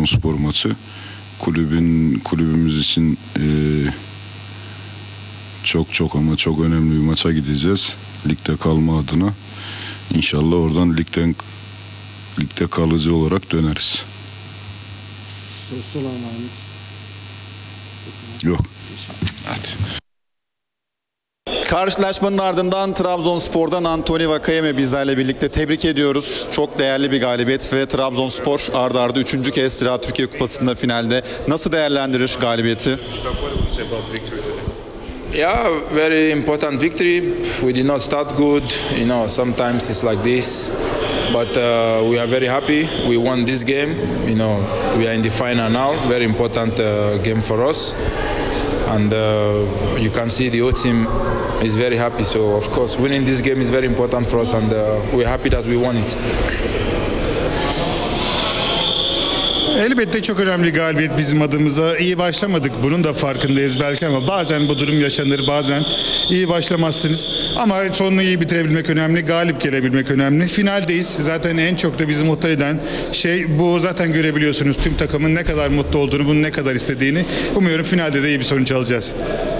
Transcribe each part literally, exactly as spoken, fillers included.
Trabzonspor maçı. Kulübün kulübümüz için e, çok çok ama çok önemli bir maça gideceğiz. Ligde kalma adına. İnşallah oradan ligden ligde kalıcı olarak döneriz. Sorusu olan var mı? Yok. Hadi. Karşılaşmanın ardından Trabzonspor'dan Anthony Vakayeme bizlerle birlikte, tebrik ediyoruz. Çok değerli bir galibiyet ve Trabzonspor ardı ardı üçüncü kez Ziraat Türkiye Kupası'nda finalde. Nasıl değerlendirir galibiyeti? Yeah, very important victory. We did not start good. You know, sometimes it's like this. But uh, we are very happy. We won this game. You know, we are in the final now. Very important uh, game for us. And uh, you can see the whole team is very happy. So, of course, winning this game is very important for us. And uh, we're happy that we won it. Elbette çok önemli galibiyet bizim adımıza. İyi başlamadık, bunun da farkındayız belki ama bazen bu durum yaşanır, bazen iyi başlamazsınız. Ama sonunu iyi bitirebilmek önemli, galip gelebilmek önemli. Finaldeyiz. Zaten en çok da bizi mutlu eden şey bu. Zaten görebiliyorsunuz tüm takımın ne kadar mutlu olduğunu, bunu ne kadar istediğini. Umuyorum finalde de iyi bir sonuç alacağız.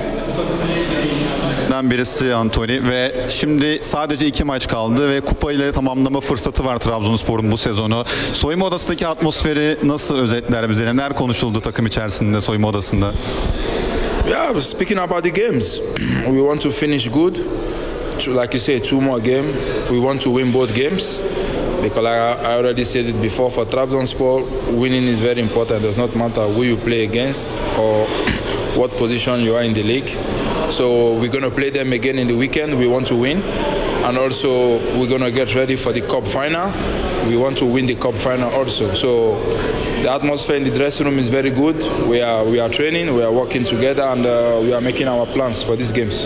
Birisi Anthony ve şimdi sadece iki maç kaldı ve kupayla tamamlama fırsatı var Trabzonspor'un bu sezonu. Soyunma odasındaki atmosferi nasıl özetler bize? Neler konuşuldu takım içerisinde, soyunma odasında? Yeah, speaking about the games, we want to finish good. Like you say, two more games. We want to win both games. Because I, I already said it before, for Trabzonspor, winning is very important. It does not matter who you play against or what position you are in the league. So we're going to play them again in the weekend. We want to win. And also we're going to get ready for the cup final. We want to win the cup final also. So the atmosphere in the dressing room is very good. We are, we are training, we are working together, and uh, we are making our plans for these games.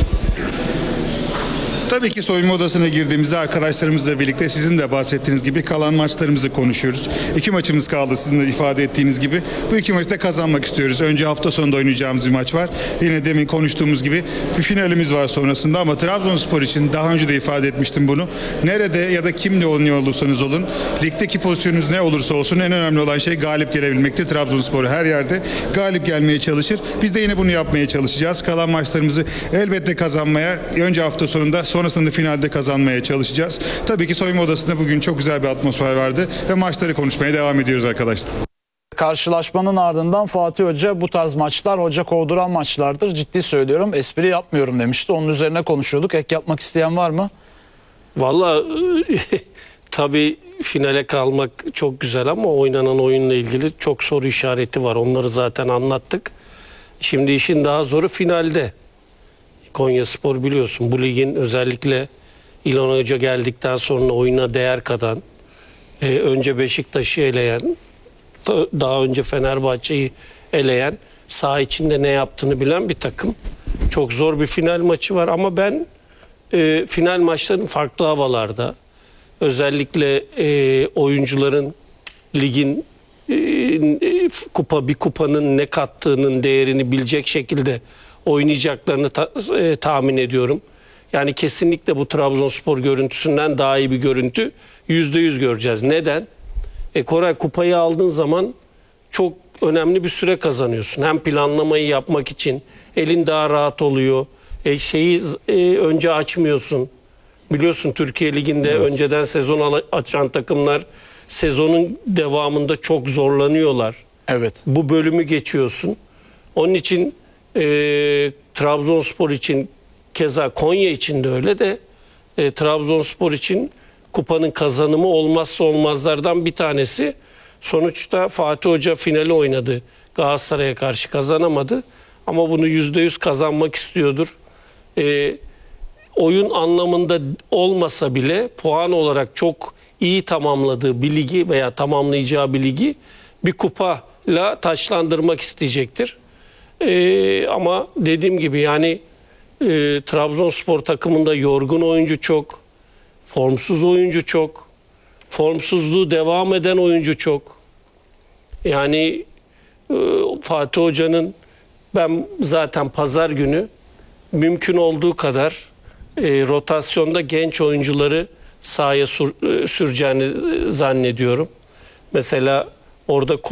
Tabii ki soyunma odasına girdiğimizde arkadaşlarımızla birlikte sizin de bahsettiğiniz gibi kalan maçlarımızı konuşuyoruz. İki maçımız kaldı sizin de ifade ettiğiniz gibi. Bu iki maçı da kazanmak istiyoruz. Önce hafta sonunda oynayacağımız bir maç var. Yine demin konuştuğumuz gibi bir finalimiz var sonrasında ama Trabzonspor için daha önce de ifade etmiştim bunu. Nerede ya da kimle oynuyor olursanız olun, ligdeki pozisyonunuz ne olursa olsun en önemli olan şey galip gelebilmekti. Trabzonspor her yerde galip gelmeye çalışır. Biz de yine bunu yapmaya çalışacağız. Kalan maçlarımızı elbette kazanmaya, önce hafta sonunda sonrasında finalde kazanmaya çalışacağız. Tabii ki soyunma odasında bugün çok güzel bir atmosfer vardı ve maçları konuşmaya devam ediyoruz arkadaşlar. Karşılaşmanın ardından Fatih Hoca bu tarz maçlar hoca kovduran maçlardır. Ciddi söylüyorum, espri yapmıyorum demişti. Onun üzerine konuşuyorduk. Ek yapmak isteyen var mı? Vallahi tabii finale kalmak çok güzel ama oynanan oyunla ilgili çok soru işareti var. Onları zaten anlattık. Şimdi işin daha zoru finalde. Konyaspor biliyorsun bu ligin özellikle İlhan Hoca geldikten sonra oyuna değer katan, e, önce Beşiktaş'ı eleyen, daha önce Fenerbahçe'yi eleyen, saha içinde ne yaptığını bilen bir takım. Çok zor bir final maçı var ama ben e, final maçların farklı havalarda, özellikle e, oyuncuların ligin e, kupa bir kupanın ne kattığının değerini bilecek şekilde oynayacaklarını ta, e, tahmin ediyorum. Yani kesinlikle bu Trabzonspor görüntüsünden daha iyi bir görüntü yüzde yüz göreceğiz. Neden? E, Koray, kupayı aldığın zaman çok önemli bir süre kazanıyorsun. Hem planlamayı yapmak için elin daha rahat oluyor. E, şeyi e, önce açmıyorsun. Biliyorsun Türkiye Ligi'nde evet, önceden sezon açan takımlar sezonun devamında çok zorlanıyorlar. Evet. Bu bölümü geçiyorsun. Onun için e, Trabzonspor için, keza Konya için de öyle de e, Trabzonspor için kupanın kazanımı olmazsa olmazlardan bir tanesi. Sonuçta Fatih Hoca finali oynadı. Galatasaray'a karşı kazanamadı. Ama bunu yüzde yüz kazanmak istiyordur. E, oyun anlamında olmasa bile puan olarak çok iyi tamamladığı bir ligi veya tamamlayacağı bir ligi bir kupayla taçlandırmak isteyecektir. Ee, ama dediğim gibi yani e, Trabzonspor takımında yorgun oyuncu çok, formsuz oyuncu çok, formsuzluğu devam eden oyuncu çok. Yani e, Fatih Hoca'nın ben zaten pazar günü mümkün olduğu kadar e, rotasyonda genç oyuncuları sahaya sür, e, süreceğini zannediyorum. Mesela orada